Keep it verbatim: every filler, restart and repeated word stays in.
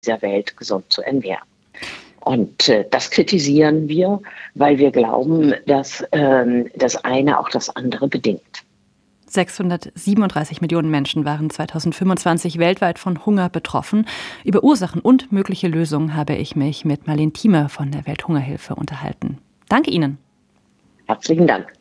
dieser Welt gesund zu ernähren. Und äh, das kritisieren wir, weil wir glauben, dass ähm, das eine auch das andere bedingt. sechshundertsiebenunddreißig Millionen Menschen waren zweitausendfünfundzwanzig weltweit von Hunger betroffen. Über Ursachen und mögliche Lösungen habe ich mich mit Marlene Thieme von der Welthungerhilfe unterhalten. Danke Ihnen. Herzlichen Dank.